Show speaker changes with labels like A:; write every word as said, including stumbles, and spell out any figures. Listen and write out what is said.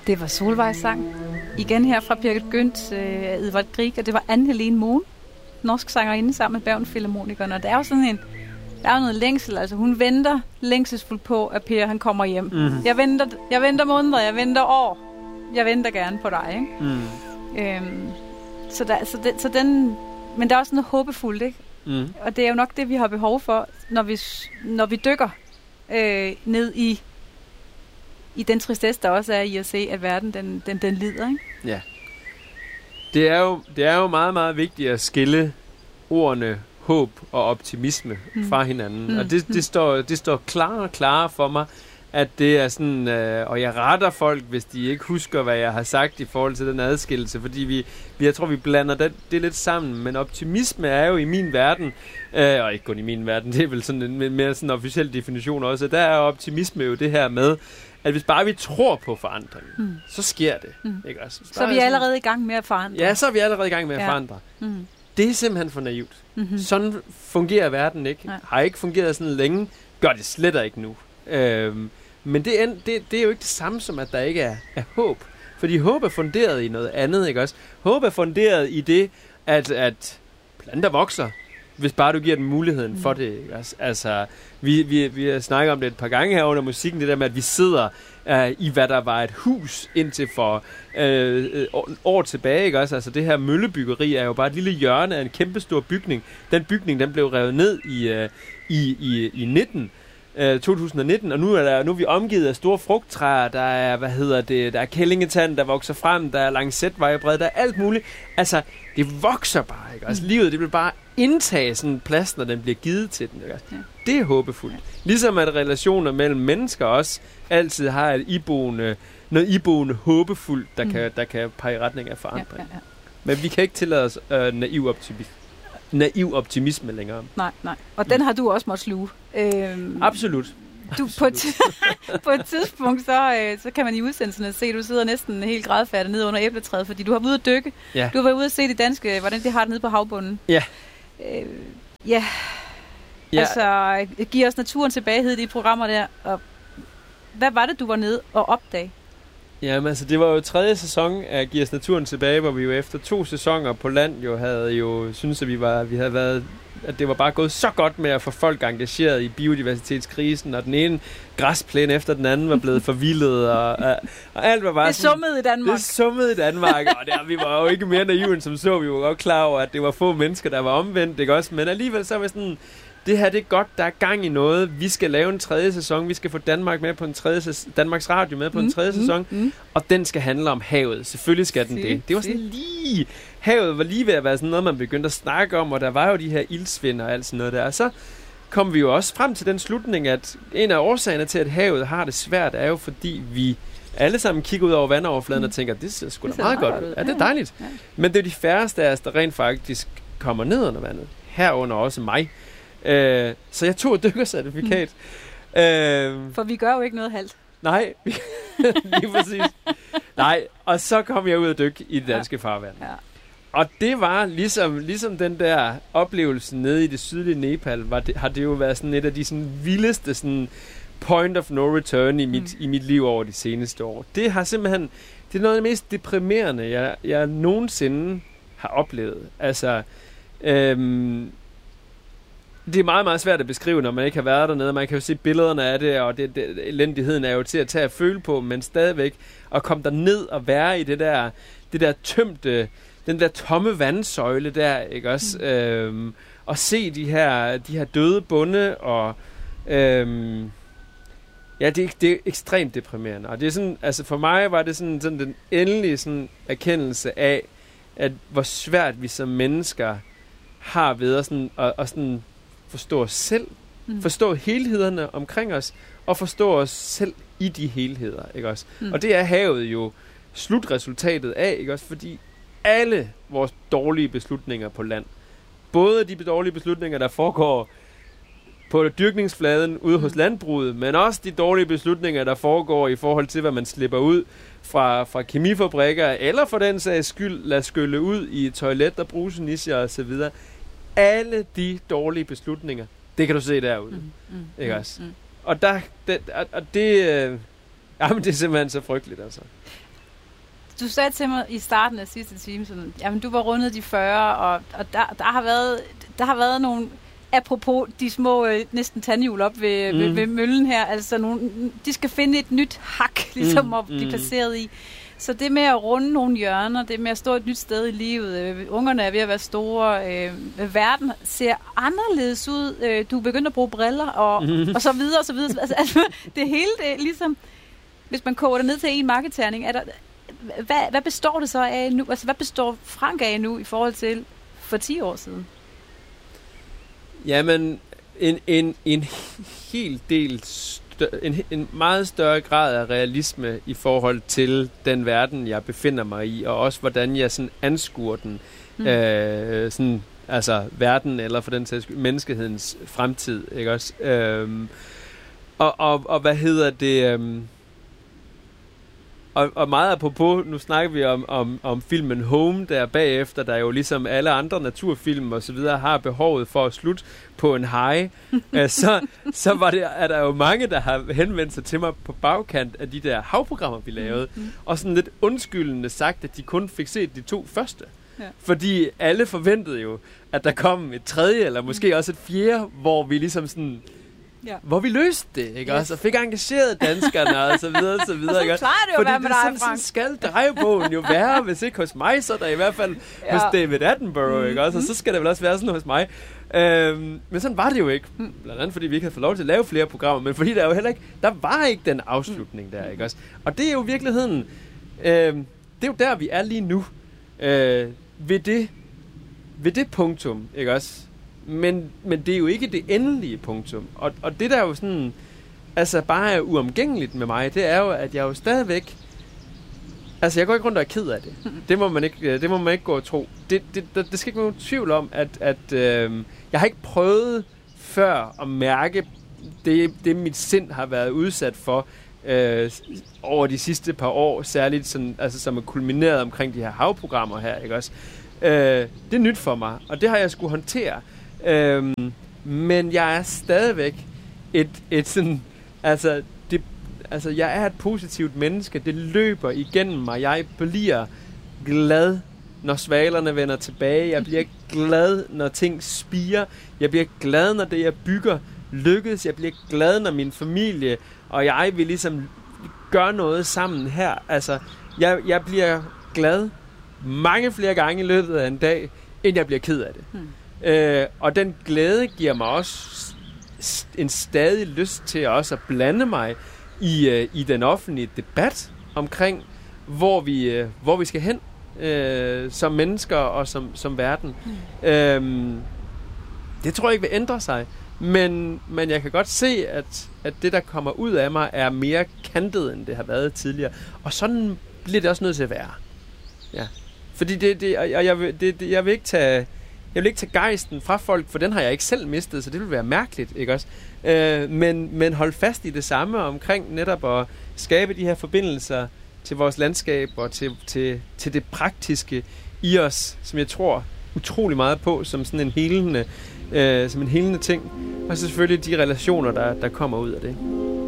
A: Det var Solvejs sang. Igen her fra Birgit Gønt, øh, Edvard Grieg, og det var Anne-Helene Mohn, norsk sangerinde sammen med Bergen Filharmonikerne. Og det er jo sådan en, der er jo noget længsel, altså hun venter længselsfuldt på, at Per han kommer hjem. Mm. Jeg venter, jeg venter måneder, jeg venter år, jeg venter gerne på dig, ikke? Mm. Øhm, så, der, så, den, så den, men der er også noget håbefuldt, ikke? Mm. Og det er jo nok det, vi har behov for, når vi, når vi dykker øh, ned i i den tristesse, der også er i at se, at verden den, den, den lider, ikke?
B: Ja. Det er, jo, det er jo meget, meget vigtigt at skille ordene håb og optimisme mm. fra hinanden. Mm. Og det, det, står, det står klarere og klarere for mig, at det er sådan, øh, og jeg retter folk, hvis de ikke husker, hvad jeg har sagt i forhold til den adskillelse, fordi vi, vi jeg tror, vi blander det, det lidt sammen. Men optimisme er jo i min verden, øh, og ikke kun i min verden, det er vel sådan en mere sådan officiel definition også, der er optimisme jo det her med, at hvis bare vi tror på forandring, mm. så sker det. Mm. Ikke? Altså,
A: så er vi allerede sådan, i gang med at forandre.
B: Ja, så er vi allerede i gang med at ja. forandre. Mm. Det er simpelthen for naivt. Mm-hmm. Sådan fungerer verden ikke. Nej. Har ikke fungeret sådan længe. Gør det slet ikke nu. Øhm, men det er, det, det er jo ikke det samme som, at der ikke er, er håb. Fordi håb er funderet i noget andet, ikke også? Håb er funderet i det, at, at planter vokser, hvis bare du giver dem muligheden mm. for det. Ikke? Altså, vi, vi, vi har snakket om det et par gange her under musikken, det der med, at vi sidder uh, i, hvad der var et hus indtil for uh, år tilbage. Ikke? Altså, det her møllebyggeri er jo bare et lille hjørne af en kæmpestor bygning. Den bygning, den blev revet ned i, uh, i, i, i nitten. to tusind nitten, og nu er, der, nu er vi omgivet af store frugttræer, der er, hvad hedder det, der er kællingetand, der vokser frem, der er lancetvejerbred, der er alt muligt. Altså, det vokser bare, ikke? Altså, livet, det vil bare indtage sådan en plads, når den bliver givet til den, ikke? Ja. Det er håbefuldt. Ligesom at relationer mellem mennesker også altid har et iboende, noget iboende håbefuldt, der, mm. kan, der kan pege i retning af forandring. Ja, ja, ja. Men vi kan ikke tillade os øh, naiv optimisme. naiv optimisme længere.
A: Nej, nej. Og den har du også måttet sluge. Øhm,
B: Absolut.
A: Du, på, et på et tidspunkt, så, øh, så kan man i udsendelserne se, at du sidder næsten helt grædfærdig nede under æbletræet, fordi du har været ude at dykke. Ja. Du har været ude at se de danske, hvordan de har det nede på havbunden.
B: Ja.
A: Øh, ja. ja. Altså, giv os naturen tilbage, hed de programmer der. Og hvad var det, du var nede og opdage?
B: Jamen altså, det var jo tredje sæson af Giv os naturen tilbage, hvor vi jo efter to sæsoner på land jo havde jo, synes at vi var, vi havde været, at det var bare gået så godt med at få folk engageret i biodiversitetskrisen, og den ene græsplæne efter den anden var blevet forvildet, og, og, og alt var bare
A: det summede i Danmark.
B: Det summede i Danmark, og der, vi var jo ikke mere naive end som så, vi var godt klar over, at det var få mennesker, der var omvendt, ikke også? Men alligevel så var sådan, det her, det er godt, der er gang i noget. Vi skal lave en tredje sæson. Vi skal få Danmark med på en tredje sæson. Danmarks Radio med på mm, en tredje mm, sæson. Mm. Og den skal handle om havet. Selvfølgelig skal den det. Det var sådan lige... Havet var lige ved at være sådan noget, man begyndte at snakke om, og der var jo de her ildsvind og alt sådan noget der. Og så kom vi jo også frem til den slutning, at en af årsagerne til, at havet har det svært, er jo fordi vi alle sammen kigger ud over vandoverfladen mm. og tænker, det ser sgu da meget godt ud. Ja, det er dejligt. Ja. Men det er de færreste af os, der rent faktisk kommer ned under vandet. Herunder også mig. Uh, så jeg tog et dykkercertifikat. Mm. Uh,
A: For vi gør jo ikke noget halvt.
B: Nej, lige præcis. Nej, og så kom jeg ud og dykke i det danske ja. farvand. Ja. Og det var ligesom, ligesom den der oplevelse nede i det sydlige Nepal, var det, har det jo været sådan et af de sådan vildeste sådan point of no return i mit, mm. i mit liv over de seneste år. Det har simpelthen, det er noget af det mest deprimerende, jeg, jeg nogensinde har oplevet. Altså, øhm, det er meget, meget svært at beskrive, når man ikke har været dernede. Man kan jo se billederne af det, og det, det, elendigheden er jo til at tage at føle på, men stadigvæk at komme der ned og være i det der, det der tømte, den der tomme vandsøjle der, ikke også? Mm. Øhm, og se de her, de her døde bunde, og øhm, ja, det er, det er ekstremt deprimerende. Og det er sådan, altså for mig var det sådan, sådan den endelige sådan erkendelse af, at hvor svært vi som mennesker har ved at, sådan, at, at sådan forstå os selv, mm. forstå helhederne omkring os, og forstå os selv i de helheder, ikke også? Mm. Og det er havet jo slutresultatet af, ikke også? Fordi alle vores dårlige beslutninger på land, både de dårlige beslutninger, der foregår på dyrkningsfladen ude hos landbruget, men også de dårlige beslutninger, der foregår i forhold til, hvad man slipper ud fra, fra kemifabrikker, eller for den sags skyld, lad skylle ud i toilet og brusenischer og så videre. Alle de dårlige beslutninger, det kan du se derude. Mm, mm, ikke også? Mm, mm. Og der, det, og det, øh, jamen det er simpelthen så frygteligt, altså.
A: du sagde til mig i starten af sidste time, sådan, jamen du var rundet de fyrre, og, og der, der, har været, der har været nogle, apropos de små øh, næsten tandhjul op ved, mm. ved, ved møllen her, altså nogle, de skal finde et nyt hak, ligesom mm. at blive placeret i. Så det med at runde nogle hjørner, det med at stå et nyt sted i livet, øh, ungerne er ved at være store, øh, verden ser anderledes ud, øh, du er begyndt at bruge briller, og, mm. og så videre, og så videre. Altså, altså, det hele, det ligesom, hvis man koger det ned til en marketerning, er der, hvad, hvad består det så af nu? Altså, hvad består Frank af nu i forhold til for ti år siden?
B: Jamen, en, en, en helt del større, en, en meget større grad af realisme i forhold til den verden, jeg befinder mig i, og også hvordan jeg sådan anskuer den, mm. øh, sådan, altså verden, eller for den sags menneskehedens fremtid, ikke også? Øhm, og, og, og hvad hedder det... Øhm, Og, og meget apropos, nu snakker vi om, om, om filmen Home, der bagefter, der jo ligesom alle andre naturfilm og så videre har behovet for at slutte på en high, uh, så, så var det, er der jo mange, der har henvendt sig til mig på bagkant af de der havprogrammer, vi lavede, mm. og sådan lidt undskyldende sagt, at de kun fik set de to første. Ja. Fordi alle forventede jo, at der kom et tredje, eller måske mm. også et fjerde, hvor vi ligesom sådan... Ja. Hvor vi løste det, ikke yes. også? Og fik engageret danskerne, og så videre, og så videre.
A: Og så plejer det jo at være med dig,
B: Frank. Fordi sådan skal drejebogen jo være, hvis ikke hos mig, så er der i hvert fald ja. hos David Attenborough, ikke også? Og så skal det vel også være sådan hos mig. Øhm, men sådan var det jo ikke. Blandt andet, fordi vi ikke havde fået lov til at lave flere programmer, men fordi der jo heller ikke, der var ikke den afslutning der, ikke også? Og det er jo i virkeligheden, øhm, det er jo der, vi er lige nu. Øh, ved det, ved det punktum, ikke også? Men, men det er jo ikke det endelige punktum. Og, og det der jo sådan, altså bare er uomgængeligt med mig, det er jo, at jeg jo stadigvæk, altså jeg går ikke rundt og er ked af det. Det må man ikke, det må man ikke gå og tro. Det, det, det, det skal ikke være nogen tvivl om, at, at øh, jeg har ikke prøvet før at mærke det, det mit sind har været udsat for øh, over de sidste par år, særligt sådan, altså, som er kulmineret omkring de her havprogrammer her, ikke også? Øh, det er nyt for mig, og det har jeg skulle håndtere. Øhm, men jeg er stadigvæk et, et sådan, altså, det, altså, jeg er et positivt menneske. Det løber igennem mig. Jeg bliver glad, når svalerne vender tilbage. Jeg bliver glad, når ting spirer. Jeg bliver glad, når det, jeg bygger, lykkes. Jeg bliver glad, når min familie og jeg vil ligesom gøre noget sammen her. Altså, jeg, jeg bliver glad mange flere gange i løbet af en dag, end jeg bliver ked af det. Hmm. Øh, og den glæde giver mig også en stadig lyst til også at blande mig i, øh, i den offentlige debat omkring, hvor vi, øh, hvor vi skal hen øh, som mennesker og som, som verden. Mm. Øhm, det tror jeg ikke vil ændre sig, men, men jeg kan godt se, at, at det, der kommer ud af mig, er mere kantet, end det har været tidligere. Og sådan bliver det også nødt til at være. Ja. Fordi det, det, og jeg, vil, det, det, jeg vil ikke tage... Jeg vil ikke tage gejsten fra folk, for den har jeg ikke selv mistet, så det vil være mærkeligt, ikke også? Øh, men, men hold fast i det samme omkring netop at skabe de her forbindelser til vores landskab og til, til, til det praktiske i os, som jeg tror utrolig meget på, som sådan en helende, øh, som en helende ting. Og så selvfølgelig de relationer, der, der kommer ud af det.